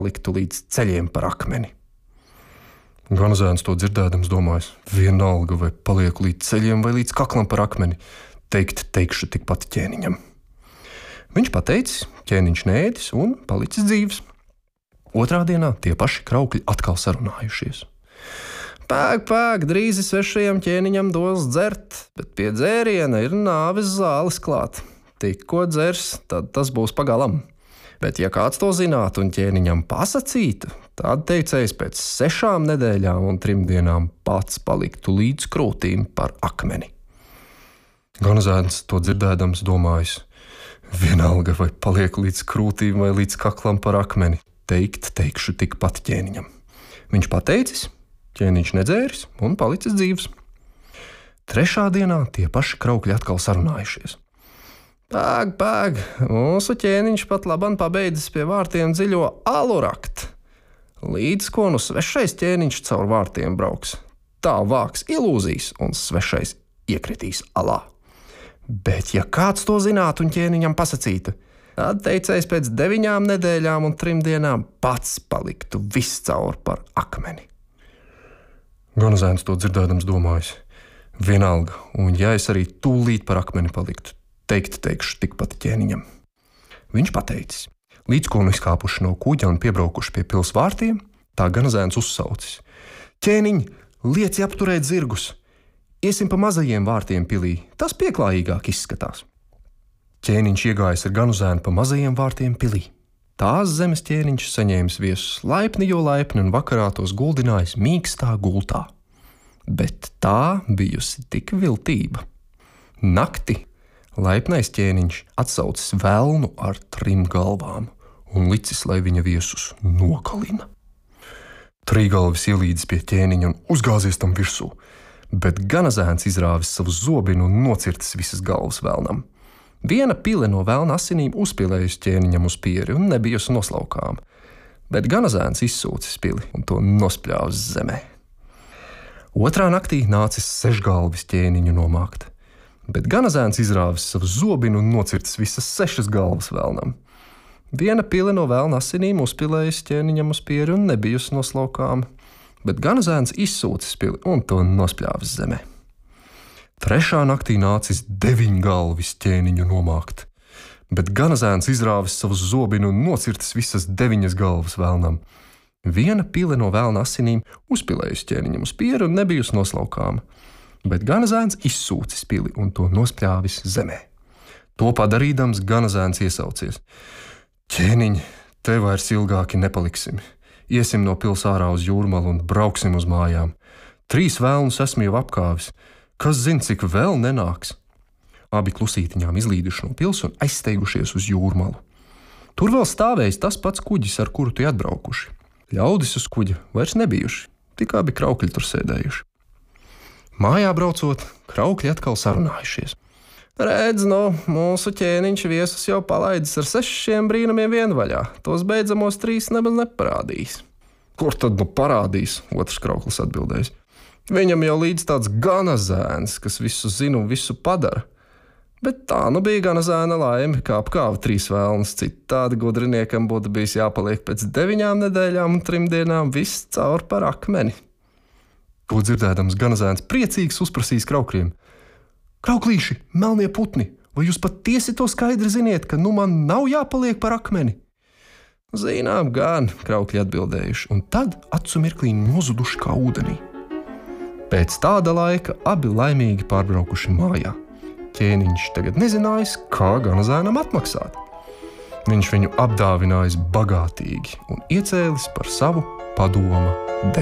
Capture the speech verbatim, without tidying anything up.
liktu līdz ceļiem par akmeni. Ganazēns to dzirdēdams domājis, vienalga vai palieku līdz ceļiem vai līdz kaklam par akmeni, teikt teikšu tikpat ķēniņam. Viņš pateicis, ķēniņš neēdis un palicis dzīvs. Otrā dienā tie paši kraukļi atkal sarunājušies. Pēk, pēk, drīz svešajam ķēniņam dos dzert, bet pie dzēriena ir nāves zāles klāt. Tikko dzers, tad tas būs pagalam. Bet ja kāds to zinātu un ķēniņam pasacītu, tad teicējs pēc sešām nedēļām un trim dienām pats paliktu līdz krūtīm par akmeni. Ganazēns to dzirdēdams domājis, vienalga vai palieku līdz krūtīm vai līdz kaklam par akmeni, teikt teikšu tikpat ķēniņam. Viņš pateicis, ķēniņš nedzēris un palicis dzīvs. Trešā dienā tie paši kraukļi atkal sarunājušies. Pēk, pēk, mūsu ķēniņš pat labam pabeidzis pie vārtiem dziļo alu rakt. Līdz ko nu svešais ķēniņš caur vārtiem brauks, tā vāks ilūzijas un svešais iekritīs alā. Bet ja kāds to zinātu un ķēniņam pasacītu, tad teicējs pēc deviņām nedēļām un trim dienām pats paliktu viscaur par akmeni. Ganazēns to dzirdēdams domājis, vienalga, un ja es arī tūlīt par akmeni paliktu, teikt teikšu tikpat ķēniņam. Viņš pateicis, līdz ko nu izkāpuši no kuģa un piebraukuši pie pils vārtiem, tā Ganazēns uzsaucis. Ķēniņ, lieci apturēt zirgus, iesim pa mazajiem vārtiem pilī, tas pieklājīgāk izskatās. Ķēniņš iegājis ar Ganazēnu pa mazajiem vārtiem pilī. Tās zemes ķēniņš saņēmis viesus laipni, jo laipni un vakarā tos guldinājis mīkstā gultā. Bet tā bijusi tik viltība. Nakti laipnais ķēniņš atsaucis velnu ar trim galvām un licis, lai viņa viesus nokalina. Trīgalvis ielīdis pie ķēniņa un uzgāzies tam virsū, bet Ganazēns izrāvis savu zobinu un nocirtis visas galvas velnam. Viena pile no velna asinīm uzpilējusi ķēniņam uz pieri un nebijusi noslaukām, bet Ganazēns izsūcis pili un to nospļāvis zemē. Otrā naktī nācis sešgalvis ķēniņu nomākt, bet Ganazēns izrāvis savu zobinu un nocirtis visas sešas galvas velnam. Viena pile no velna asinīm uzpilējusi ķēniņam uz pieri un nebijusi noslaukām, bet Ganazēns izsūcis pili un to nospļāvis zemē. Trešā naktī nācis deviņgalvis ķēniņu nomākt, bet Ganazēns izrāvis savu zobinu un nocirtis visas deviņas galvas velnam. Viena pile no velna asinīm uzpilējusi ķēniņam uz pieri un nebijusi noslaukām, bet Ganazēns izsūcis pili un to nospļāvis zemē. To padarīdams Ganazēns iesaucies. Ķēniņ, te vairs ilgāki nepaliksim. Iesim no pils ārā uz jūrmalu un brauksim uz mājām. Trīs velnus esmu jau apkāvis. Kas zina, cik vēl nenāks? Abi klusītiņām izlīduši no pils un aizsteigušies uz jūrmalu. Tur vēl stāvējis tas pats kuģis, ar kuru tie atbraukuši. Ļaudis uz kuģa vairs nebijuši, tik abi kraukļi tur sēdējuši. Mājā braucot, kraukļi atkal sarunājušies. Redz, no, mūsu ķēniņš viesus jau palaidis ar sešiem brīnumiem vienvaļā. Tos beidzamos trīs nemaz neparādīs. Kur tad nu parādīs? Otrs krauklis atbildējis. Viņam jau līdz tāds Ganazēns, kas visu zina un visu padara. Bet tā nu bija Ganazēna laime, kā apkāva trīs velnus. Citādi gudriniekam būtu bijis jāpaliek pēc deviņām nedēļām un trim dienām viss caur par akmeni. To dzirdēdams Ganazēns priecīgs uzprasīs kraukļiem. Krauklīši, melnie putni, vai jūs patiesi to skaidri ziniet, ka nu man nav jāpaliek par akmeni? Zinām gan, kraukļi atbildējuši, un tad acu mirklī nozuduši kā ūdenī. Pēc tāda laika abi laimīgi pārbraukuši mājā. Ķēniņš tagad nezinājis, kā Ganazēnam atmaksāt. Viņš viņu apdāvinājis bagātīgi un iecēlis par savu padoma devu.